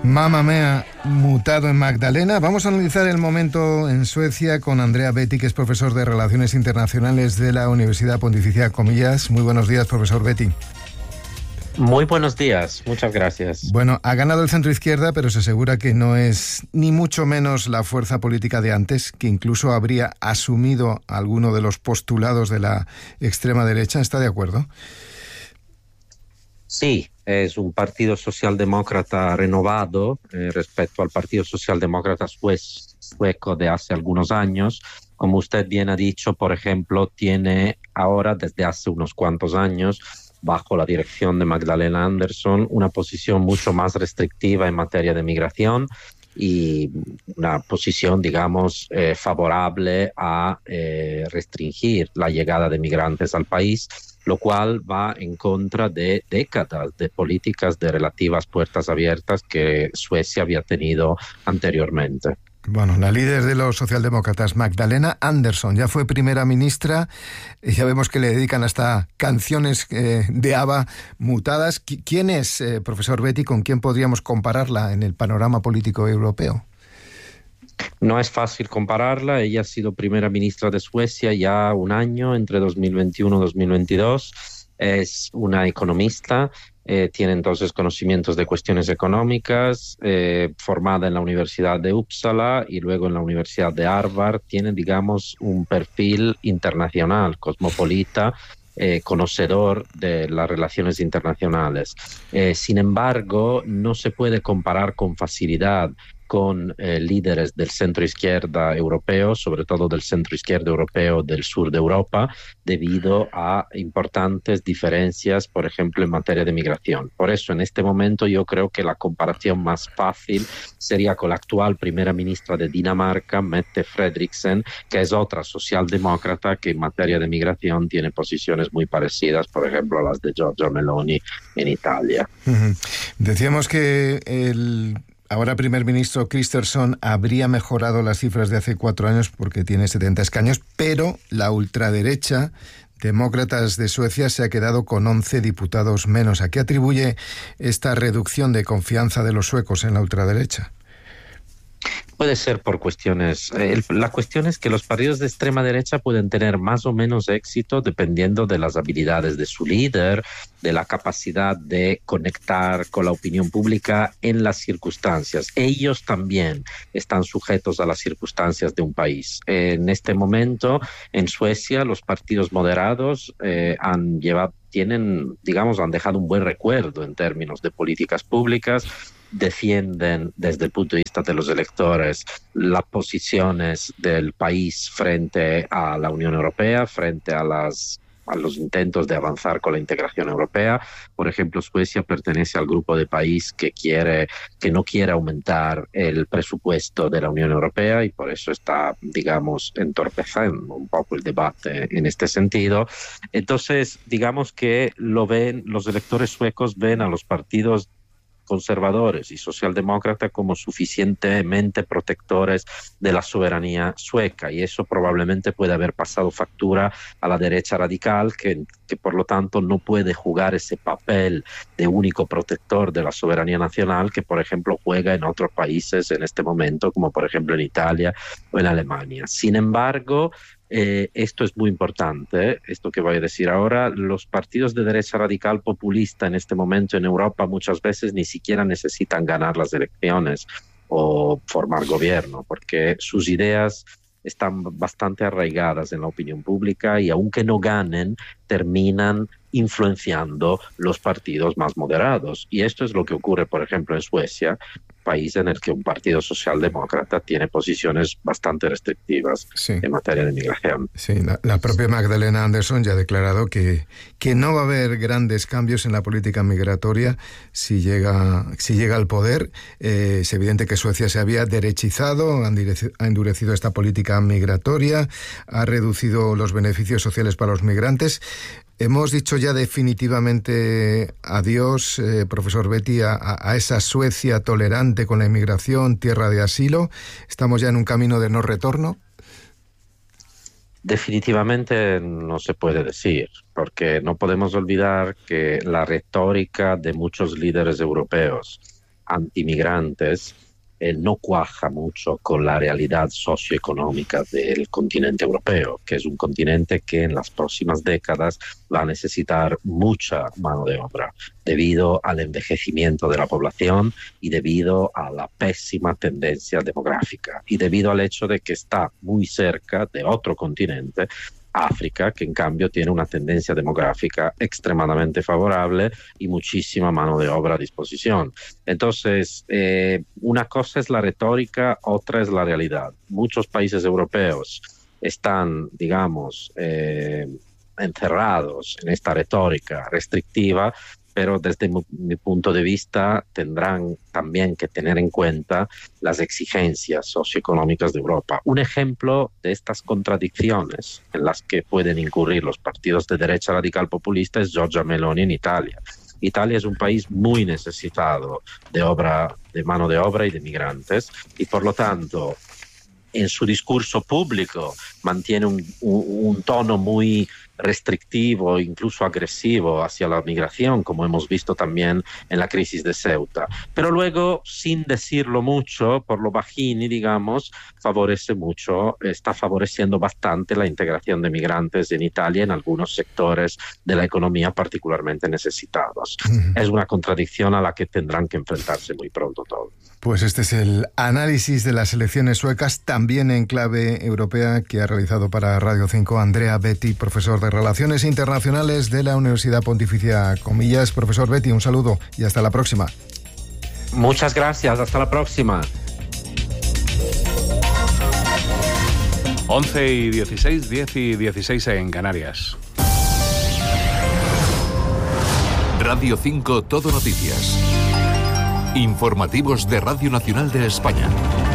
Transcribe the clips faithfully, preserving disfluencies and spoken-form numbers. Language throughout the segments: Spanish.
Mamma mía, mutado en Magdalena. Vamos a analizar el momento en Suecia con Andrea Betti, que es profesor de Relaciones Internacionales de la Universidad Pontificia Comillas. Muy buenos días, profesor Betti. Muy buenos días, muchas gracias. Bueno, ha ganado el centro izquierda, pero se asegura que no es ni mucho menos la fuerza política de antes, que incluso habría asumido alguno de los postulados de la extrema derecha. ¿Está de acuerdo? Sí, es un partido socialdemócrata renovado eh, respecto al partido socialdemócrata suez, sueco de hace algunos años. Como usted bien ha dicho, por ejemplo, tiene ahora, desde hace unos cuantos años, bajo la dirección de Magdalena Andersson, una posición mucho más restrictiva en materia de migración y una posición, digamos, eh, favorable a eh, restringir la llegada de migrantes al país, lo cual va en contra de décadas de políticas de relativas puertas abiertas que Suecia había tenido anteriormente. Bueno, la líder de los socialdemócratas, Magdalena Andersson, ya fue primera ministra y ya vemos que le dedican hasta canciones eh, de ABBA mutadas. ¿Quién es, eh, profesor Betti, con quién podríamos compararla en el panorama político europeo? No es fácil compararla. Ella ha sido primera ministra de Suecia ya un año, entre dos mil veintiuno y dos mil veintidós. Es una economista, eh, tiene entonces conocimientos de cuestiones económicas, eh, formada en la Universidad de Uppsala y luego en la Universidad de Harvard. Tiene, digamos, un perfil internacional, cosmopolita, Eh, conocedor de las relaciones internacionales. Eh, sin embargo, no se puede comparar con facilidad con eh, líderes del centro izquierda europeo, sobre todo del centro izquierda europeo del sur de Europa, debido a importantes diferencias, por ejemplo, en materia de migración. Por eso, en este momento, yo creo que la comparación más fácil sería con la actual primera ministra de Dinamarca, Mette Frederiksen, que es otra socialdemócrata que en materia de migración tiene posiciones muy parecidas, por ejemplo, a las de Giorgia Meloni en Italia. Uh-huh. Decíamos que el ahora primer ministro Kristersson habría mejorado las cifras de hace cuatro años porque tiene setenta escaños, pero la ultraderecha Demócratas de Suecia se ha quedado con once diputados menos. ¿A qué atribuye esta reducción de confianza de los suecos en la ultraderecha? Puede ser por cuestiones. Eh, la cuestión es que los partidos de extrema derecha pueden tener más o menos éxito dependiendo de las habilidades de su líder, de la capacidad de conectar con la opinión pública en las circunstancias. Ellos también están sujetos a las circunstancias de un país. Eh, en este momento, en Suecia, los partidos moderados eh, han llevado, tienen, digamos, han dejado un buen recuerdo en términos de políticas públicas. Defienden desde el punto de vista de los electores las posiciones del país frente a la Unión Europea, frente a las a los intentos de avanzar con la integración europea. Por ejemplo, Suecia pertenece al grupo de país que quiere, que no quiere aumentar el presupuesto de la Unión Europea y por eso está, digamos, entorpeciendo un poco el debate en este sentido. Entonces, digamos que lo ven, los electores suecos ven a los partidos conservadores y socialdemócratas como suficientemente protectores de la soberanía sueca y eso probablemente puede haber pasado factura a la derecha radical que, que por lo tanto no puede jugar ese papel de único protector de la soberanía nacional que por ejemplo juega en otros países en este momento como por ejemplo en Italia o en Alemania. Sin embargo, Eh, esto es muy importante, esto que voy a decir ahora, los partidos de derecha radical populista en este momento en Europa muchas veces ni siquiera necesitan ganar las elecciones o formar gobierno, porque sus ideas están bastante arraigadas en la opinión pública y aunque no ganen, terminan influenciando los partidos más moderados. Y esto es lo que ocurre, por ejemplo, en Suecia, país en el que un partido socialdemócrata tiene posiciones bastante restrictivas sí. en materia de migración. Sí, la, la propia Magdalena Andersson ya ha declarado que, que no va a haber grandes cambios en la política migratoria si llega, si llega al poder. Eh, es evidente que Suecia se había derechizado, ha endurecido esta política migratoria, ha reducido los beneficios sociales para los migrantes. Hemos dicho ya definitivamente adiós, eh, profesor Betti, a, a esa Suecia tolerante con la inmigración, tierra de asilo. ¿Estamos ya en un camino de no retorno? Definitivamente no se puede decir, porque no podemos olvidar que la retórica de muchos líderes europeos antimigrantes eh, no cuaja mucho con la realidad socioeconómica del continente europeo, que es un continente que en las próximas décadas va a necesitar mucha mano de obra debido al envejecimiento de la población y debido a la pésima tendencia demográfica y debido al hecho de que está muy cerca de otro continente, África, que en cambio tiene una tendencia demográfica extremadamente favorable y muchísima mano de obra a disposición. Entonces, eh, una cosa es la retórica, otra es la realidad. Muchos países europeos están, digamos, eh, encerrados en esta retórica restrictiva, pero desde mi, mi punto de vista tendrán también que tener en cuenta las exigencias socioeconómicas de Europa. Un ejemplo de estas contradicciones en las que pueden incurrir los partidos de derecha radical populista es Giorgia Meloni en Italia. Italia es un país muy necesitado de obra, de mano de obra y de migrantes, y por lo tanto en su discurso público mantiene un, un, un tono muy restrictivo, incluso agresivo hacia la migración, como hemos visto también en la crisis de Ceuta. Pero luego, sin decirlo mucho, por lo bajini, digamos, favorece mucho, está favoreciendo bastante la integración de migrantes en Italia en algunos sectores de la economía particularmente necesitados. Uh-huh. Es una contradicción a la que tendrán que enfrentarse muy pronto todos. Pues este es el análisis de las elecciones suecas, también en clave europea, que ha realizado para Radio cinco Andrea Betti, profesor de Relaciones Internacionales de la Universidad Pontificia Comillas. Profesor Betti, un saludo y hasta la próxima. Muchas gracias, hasta la próxima. once y dieciséis, diez y dieciséis en Canarias. Radio cinco Todo Noticias. Informativos de Radio Nacional de España.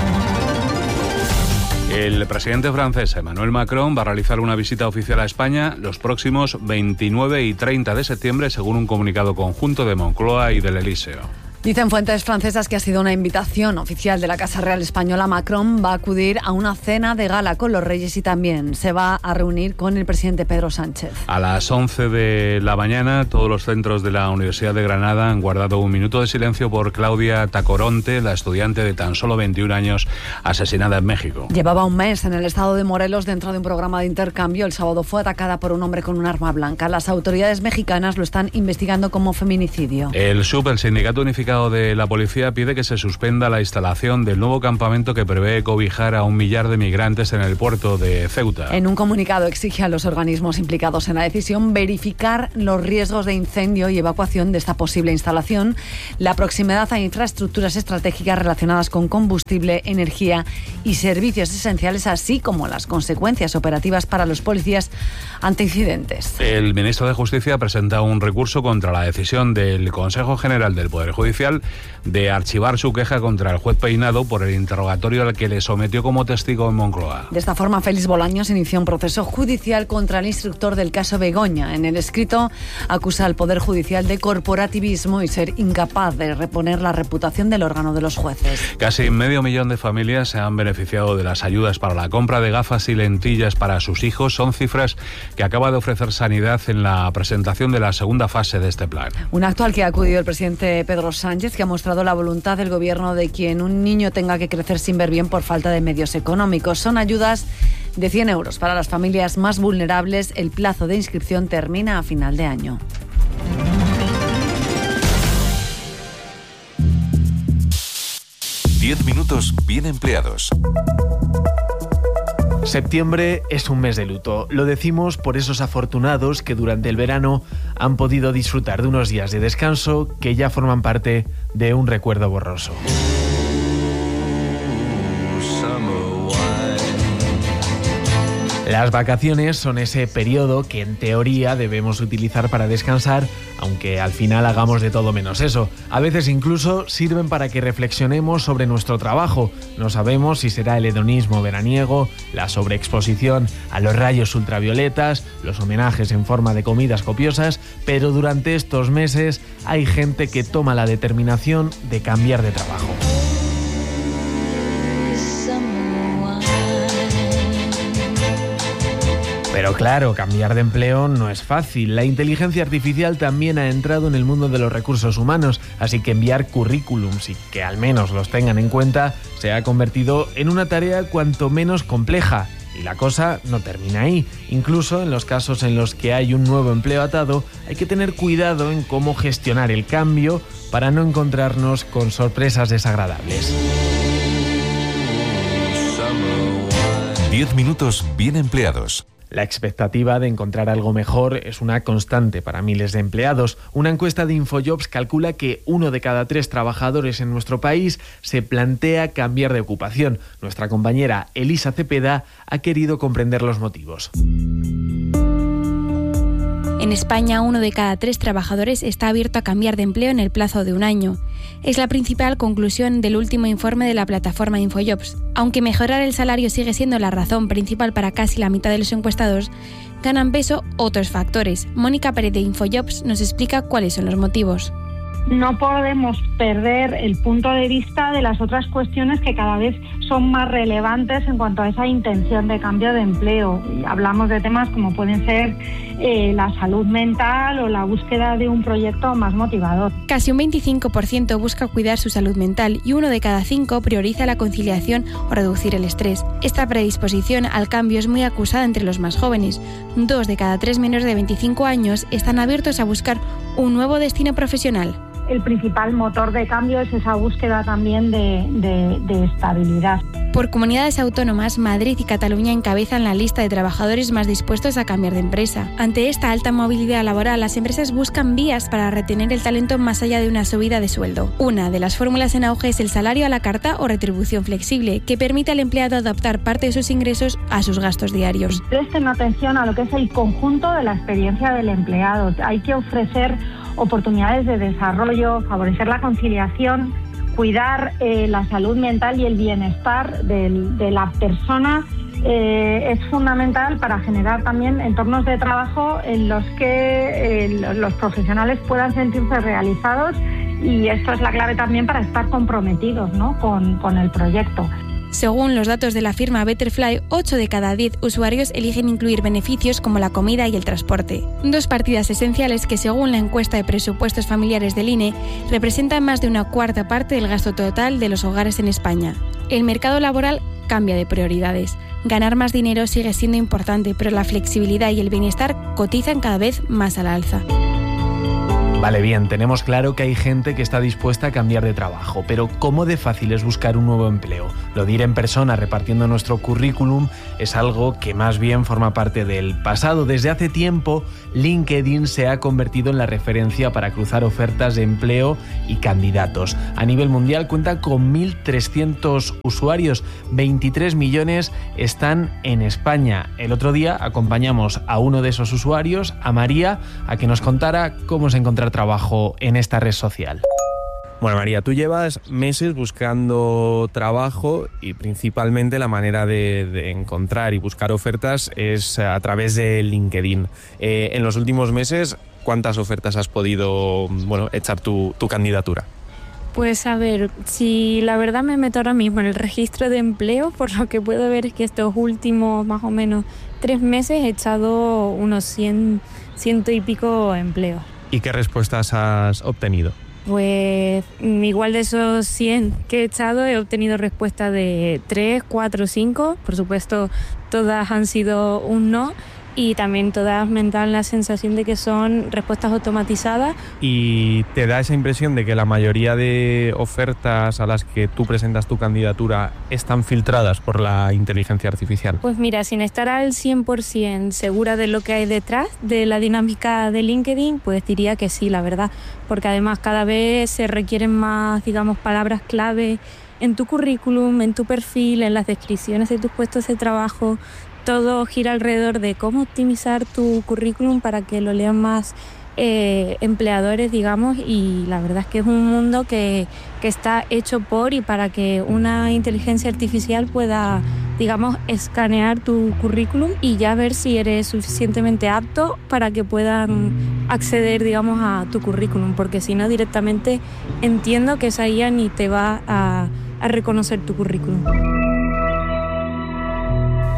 El presidente francés Emmanuel Macron va a realizar una visita oficial a España los próximos veintinueve y treinta de septiembre, según un comunicado conjunto de Moncloa y del Elíseo. Dicen fuentes francesas que ha sido una invitación oficial de la Casa Real Española. Macron va a acudir a una cena de gala con los reyes y también se va a reunir con el presidente Pedro Sánchez. A las once de la mañana, todos los centros de la Universidad de Granada han guardado un minuto de silencio por Claudia Tacoronte, la estudiante de tan solo veintiún años asesinada en México. Llevaba un mes en el estado de Morelos dentro de un programa de intercambio. El sábado fue atacada por un hombre con un arma blanca. Las autoridades mexicanas lo están investigando como feminicidio. El S U P, el Sindicato Unificado de la Policía, pide que se suspenda la instalación del nuevo campamento que prevé cobijar a un millar de migrantes en el puerto de Ceuta. En un comunicado exige a los organismos implicados en la decisión verificar los riesgos de incendio y evacuación de esta posible instalación, la proximidad a infraestructuras estratégicas relacionadas con combustible, energía y servicios esenciales, así como las consecuencias operativas para los policías ante incidentes. El ministro de Justicia presenta un recurso contra la decisión del Consejo General del Poder Judicial de archivar su queja contra el juez Peinado por el interrogatorio al que le sometió como testigo en Moncloa. De esta forma, Félix Bolaños inició un proceso judicial contra el instructor del caso Begoña. En el escrito acusa al Poder Judicial de corporativismo y ser incapaz de reponer la reputación del órgano de los jueces. Casi medio millón de familias se han beneficiado de las ayudas para la compra de gafas y lentillas para sus hijos. Son cifras que acaba de ofrecer Sanidad en la presentación de la segunda fase de este plan. Un acto al que ha acudido el presidente Pedro Sánchez, que ha mostrado la voluntad del gobierno de que un niño tenga que crecer sin ver bien por falta de medios económicos. Son ayudas de cien euros para las familias más vulnerables. El plazo de inscripción termina a final de año. Diez minutos bien empleados. Septiembre es un mes de luto. Lo decimos por esos afortunados que durante el verano han podido disfrutar de unos días de descanso que ya forman parte de un recuerdo borroso. Las vacaciones son ese periodo que en teoría debemos utilizar para descansar, aunque al final hagamos de todo menos eso. A veces incluso sirven para que reflexionemos sobre nuestro trabajo. No sabemos si será el hedonismo veraniego, la sobreexposición a los rayos ultravioletas, los homenajes en forma de comidas copiosas, pero durante estos meses hay gente que toma la determinación de cambiar de trabajo. Pero claro, cambiar de empleo no es fácil. La inteligencia artificial también ha entrado en el mundo de los recursos humanos, así que enviar currículums y que al menos los tengan en cuenta se ha convertido en una tarea cuanto menos compleja. Y la cosa no termina ahí. Incluso en los casos en los que hay un nuevo empleo atado, hay que tener cuidado en cómo gestionar el cambio para no encontrarnos con sorpresas desagradables. Diez minutos bien empleados. La expectativa de encontrar algo mejor es una constante para miles de empleados. Una encuesta de InfoJobs calcula que uno de cada tres trabajadores en nuestro país se plantea cambiar de ocupación. Nuestra compañera Elisa Cepeda ha querido comprender los motivos. En España, uno de cada tres trabajadores está abierto a cambiar de empleo en el plazo de un año. Es la principal conclusión del último informe de la plataforma InfoJobs. Aunque mejorar el salario sigue siendo la razón principal para casi la mitad de los encuestados, ganan peso otros factores. Mónica Pérez de InfoJobs nos explica cuáles son los motivos. No podemos perder el punto de vista de las otras cuestiones que cada vez son más relevantes en cuanto a esa intención de cambio de empleo. Y hablamos de temas como pueden ser eh, la salud mental o la búsqueda de un proyecto más motivador. Casi un veinticinco por ciento busca cuidar su salud mental y uno de cada cinco prioriza la conciliación o reducir el estrés. Esta predisposición al cambio es muy acusada entre los más jóvenes. Dos de cada tres menores de veinticinco años están abiertos a buscar un nuevo destino profesional. El principal motor de cambio es esa búsqueda también de, de, de estabilidad. Por comunidades autónomas, Madrid y Cataluña encabezan la lista de trabajadores más dispuestos a cambiar de empresa. Ante esta alta movilidad laboral, las empresas buscan vías para retener el talento más allá de una subida de sueldo. Una de las fórmulas en auge es el salario a la carta o retribución flexible, que permite al empleado adaptar parte de sus ingresos a sus gastos diarios. Presten atención a lo que es el conjunto de la experiencia del empleado. Hay que ofrecer oportunidades de desarrollo, favorecer la conciliación, cuidar eh, la salud mental y el bienestar del, de la persona. Eh, es fundamental para generar también entornos de trabajo en los que eh, los profesionales puedan sentirse realizados, y esto es la clave también para estar comprometidos, ¿no?, con, con el proyecto. Según los datos de la firma Betterfly, ocho de cada diez usuarios eligen incluir beneficios como la comida y el transporte. Dos partidas esenciales que, según la encuesta de presupuestos familiares del I N E, representan más de una cuarta parte del gasto total de los hogares en España. El mercado laboral cambia de prioridades. Ganar más dinero sigue siendo importante, pero la flexibilidad y el bienestar cotizan cada vez más al alza. Vale, bien, tenemos claro que hay gente que está dispuesta a cambiar de trabajo, pero ¿cómo de fácil es buscar un nuevo empleo? Lo de ir en persona repartiendo nuestro currículum es algo que más bien forma parte del pasado. Desde hace tiempo, LinkedIn se ha convertido en la referencia para cruzar ofertas de empleo y candidatos. A nivel mundial cuenta con mil trescientos usuarios, veintitrés millones están en España. El otro día acompañamos a uno de esos usuarios, a María, a que nos contara cómo se encontraba trabajo en esta red social. Bueno, María, tú llevas meses buscando trabajo y principalmente la manera de, de encontrar y buscar ofertas es a través de LinkedIn. Eh, en los últimos meses, ¿cuántas ofertas has podido, bueno, echar tu, tu candidatura? Pues a ver, si la verdad me meto ahora mismo en el registro de empleo, por lo que puedo ver es que estos últimos más o menos tres meses he echado unos cien, ciento y pico empleos. ¿Y qué respuestas has obtenido? Pues igual de esos cien que he echado he obtenido respuestas de tres, cuatro, cinco. Por supuesto, todas han sido un no, y también todas me dan la sensación de que son respuestas automatizadas. ¿Y te da esa impresión de que la mayoría de ofertas a las que tú presentas tu candidatura están filtradas por la inteligencia artificial? Pues mira, sin estar al cien por ciento segura de lo que hay detrás de la dinámica de LinkedIn, pues diría que sí, la verdad, porque además cada vez se requieren más, digamos, palabras clave en tu currículum, en tu perfil, en las descripciones de tus puestos de trabajo. Todo gira alrededor de cómo optimizar tu currículum para que lo lean más eh, empleadores, digamos, y la verdad es que es un mundo que, que está hecho por y para que una inteligencia artificial pueda, digamos, escanear tu currículum y ya ver si eres suficientemente apto para que puedan acceder, digamos, a tu currículum, porque si no, directamente entiendo que esa I A ni te va a, a reconocer tu currículum.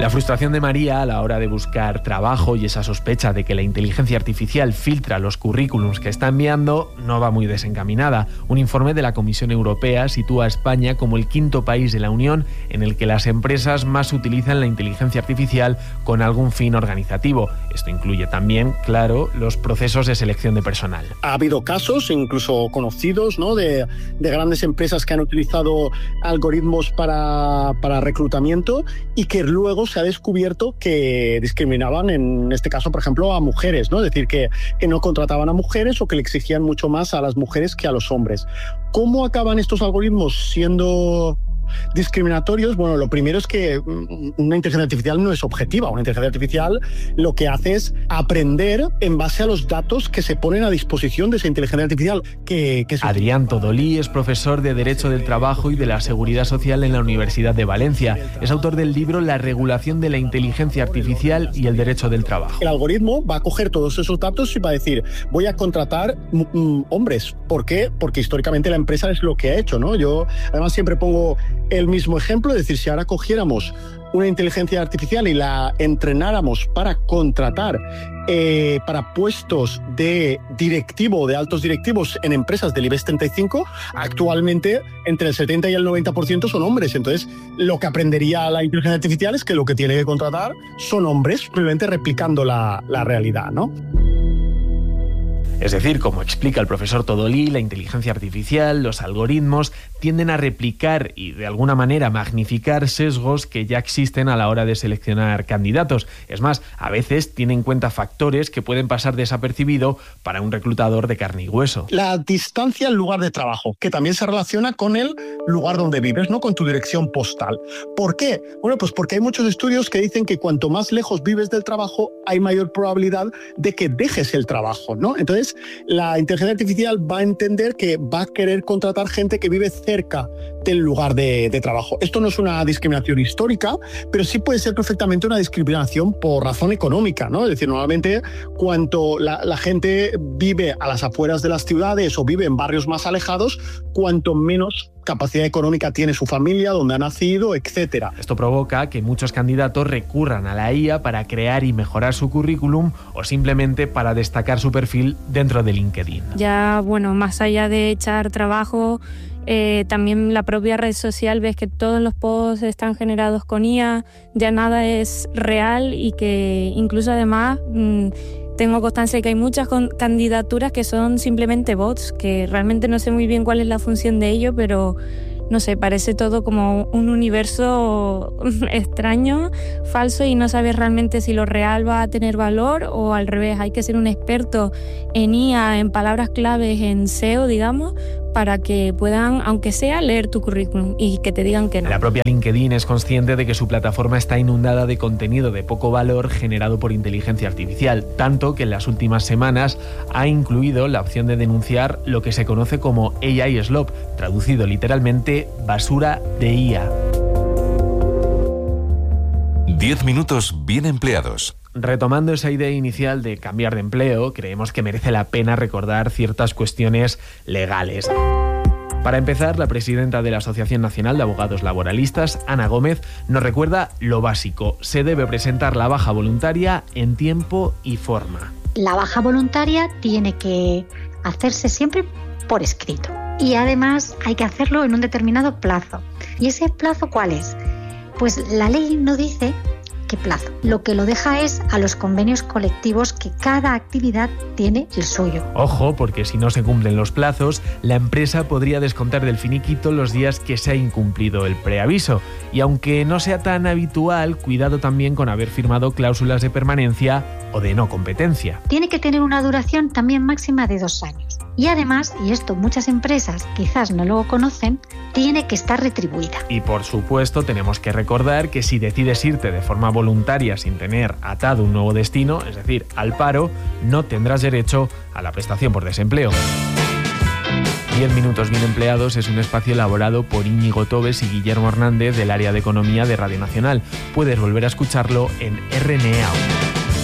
La frustración de María a la hora de buscar trabajo y esa sospecha de que la inteligencia artificial filtra los currículums que está enviando no va muy desencaminada. Un informe de la Comisión Europea sitúa a España como el quinto país de la Unión en el que las empresas más utilizan la inteligencia artificial con algún fin organizativo. Esto incluye también, claro, los procesos de selección de personal. Ha habido casos, incluso conocidos, ¿no?, de, de grandes empresas que han utilizado algoritmos para, para reclutamiento y que luego se ha descubierto que discriminaban, en este caso, por ejemplo, a mujeres, ¿no? Es decir, que, que no contrataban a mujeres o que le exigían mucho más a las mujeres que a los hombres. ¿Cómo acaban estos algoritmos siendo discriminatorios? Bueno, lo primero es que una inteligencia artificial no es objetiva. Una inteligencia artificial lo que hace es aprender en base a los datos que se ponen a disposición de esa inteligencia artificial. Que, que es... Adrián Todolí es profesor de Derecho del Trabajo y de la Seguridad Social en la Universidad de Valencia. Es autor del libro La regulación de la inteligencia artificial y el derecho del trabajo. El algoritmo va a coger todos esos datos y va a decir, voy a contratar mm, hombres. ¿Por qué? Porque históricamente la empresa es lo que ha hecho, ¿no? Yo además siempre pongo el mismo ejemplo, es decir, si ahora cogiéramos una inteligencia artificial y la entrenáramos para contratar eh, para puestos de directivo, de altos directivos en empresas del IBEX treinta y cinco, actualmente entre el setenta y el noventa por ciento son hombres. Entonces, lo que aprendería la inteligencia artificial es que lo que tiene que contratar son hombres, simplemente replicando la, la realidad, ¿no? Es decir, como explica el profesor Todolí, la inteligencia artificial, los algoritmos tienden a replicar y de alguna manera magnificar sesgos que ya existen a la hora de seleccionar candidatos. Es más, a veces tiene en cuenta factores que pueden pasar desapercibido para un reclutador de carne y hueso. La distancia al lugar de trabajo, que también se relaciona con el lugar donde vives, ¿no?, con tu dirección postal. ¿Por qué? Bueno, pues porque hay muchos estudios que dicen que cuanto más lejos vives del trabajo, hay mayor probabilidad de que dejes el trabajo, ¿no? Entonces, la inteligencia artificial va a entender que va a querer contratar gente que vive cerca del lugar de, de trabajo. Esto no es una discriminación histórica, pero sí puede ser perfectamente una discriminación por razón económica, ¿no? Es decir, normalmente cuanto la, la gente vive a las afueras de las ciudades o vive en barrios más alejados, cuanto menos capacidad económica tiene su familia, donde ha nacido, etcétera. Esto provoca que muchos candidatos recurran a la I A para crear y mejorar su currículum o simplemente para destacar su perfil dentro de LinkedIn. Ya, bueno, más allá de echar trabajo, eh, también la propia red social, ves que todos los posts están generados con I A, ya nada es real y que incluso además mmm, tengo constancia de que hay muchas candidaturas que son simplemente bots, que realmente no sé muy bien cuál es la función de ello, pero no sé, parece todo como un universo extraño, falso, y no sabes realmente si lo real va a tener valor o al revés. Hay que ser un experto en I A, en palabras claves, en S E O, digamos, para que puedan, aunque sea, leer tu currículum y que te digan que no. La propia LinkedIn es consciente de que su plataforma está inundada de contenido de poco valor generado por inteligencia artificial, tanto que en las últimas semanas ha incluido la opción de denunciar lo que se conoce como A I Slop, traducido literalmente basura de I A. Diez minutos bien empleados. Retomando esa idea inicial de cambiar de empleo, creemos que merece la pena recordar ciertas cuestiones legales. Para empezar, la presidenta de la Asociación Nacional de Abogados Laboralistas, Ana Gómez, nos recuerda lo básico. Se debe presentar la baja voluntaria en tiempo y forma. La baja voluntaria tiene que hacerse siempre por escrito. Y además hay que hacerlo en un determinado plazo. ¿Y ese plazo cuál es? Pues la ley no dice qué plazo. Lo que lo deja es a los convenios colectivos, que cada actividad tiene el suyo. Ojo, porque si no se cumplen los plazos, la empresa podría descontar del finiquito los días que se ha incumplido el preaviso. Y aunque no sea tan habitual, cuidado también con haber firmado cláusulas de permanencia o de no competencia. Tiene que tener una duración también máxima de dos años. Y además, y esto muchas empresas quizás no lo conocen, tiene que estar retribuida. Y por supuesto tenemos que recordar que si decides irte de forma voluntaria sin tener atado un nuevo destino, es decir, al paro, no tendrás derecho a la prestación por desempleo. Diez minutos bien empleados es un espacio elaborado por Íñigo Tobes y Guillermo Hernández del área de Economía de Radio Nacional. Puedes volver a escucharlo en R N A.